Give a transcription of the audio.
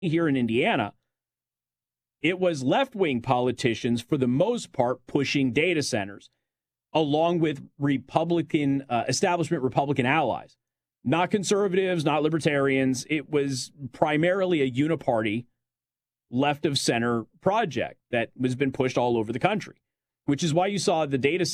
here in Indiana, it was left-wing politicians, for the most part, pushing data centers, along with establishment Republican allies. Not conservatives, not libertarians. It was primarily a uniparty left-of-center project that has been pushed all over the country, which is why you saw the data